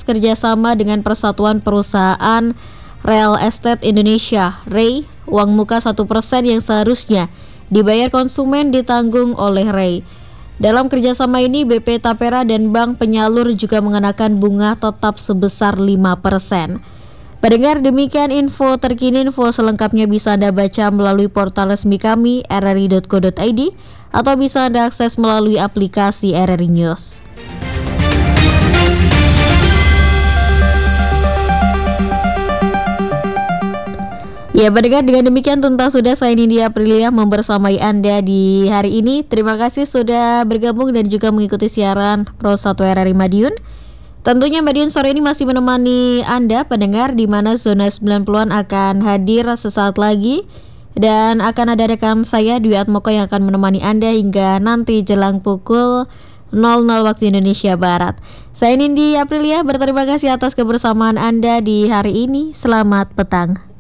membahas kerjasama dengan Persatuan Perusahaan Real Estate Indonesia, REI. Uang muka 1% yang seharusnya dibayar konsumen ditanggung oleh REI. Dalam kerjasama ini, BP Tapera dan bank penyalur juga mengenakan bunga tetap sebesar 5%. Pendengar, demikian info terkini. Info selengkapnya bisa Anda baca melalui portal resmi kami rri.co.id atau bisa Anda akses melalui aplikasi RRI News. Ya, pendengar, dengan demikian tuntas sudah saya Nindya Aprilia membersamai Anda di hari ini. Terima kasih sudah bergabung dan juga mengikuti siaran Pro 1 RRI Madiun. Tentunya Madiun sore ini masih menemani Anda pendengar, di mana zona 90-an akan hadir sesaat lagi dan akan ada rekan saya Dwi Atmoko yang akan menemani Anda hingga nanti jelang pukul 00 waktu Indonesia Barat. Saya Nindya Aprilia berterima kasih atas kebersamaan Anda di hari ini. Selamat petang.